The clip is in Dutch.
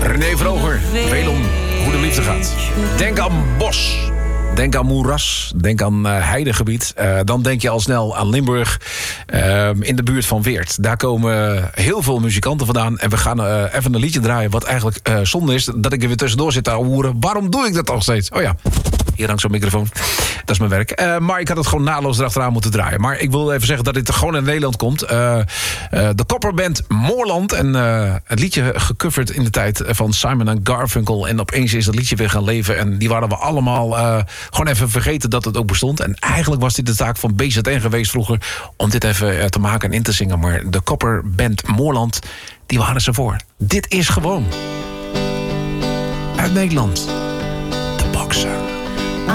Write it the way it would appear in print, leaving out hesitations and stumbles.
René Vroger, veel om hoe de liefde gaat. Denk aan bos. Denk aan moeras, denk aan heidegebied. Dan denk je al snel aan Limburg, in de buurt van Weert. Daar komen heel veel muzikanten vandaan. En we gaan even een liedje draaien wat eigenlijk zonde is. Dat ik er weer tussendoor zit te horen. Waarom doe ik dat nog steeds? Oh ja, hier hangt zo'n microfoon. Dat is mijn werk. Maar ik had het gewoon naadloos erachteraan moeten draaien. Maar ik wil even zeggen dat dit gewoon in Nederland komt. De Copperband Moorland. En het liedje gecoverd in de tijd van Simon & Garfunkel. En opeens is dat liedje weer gaan leven. En die waren we allemaal gewoon even vergeten dat het ook bestond. En eigenlijk was dit de taak van BZN geweest vroeger om dit even te maken en in te zingen. Maar de Copperband Moorland, die waren ze voor. Dit is gewoon uit Nederland. De Boxer.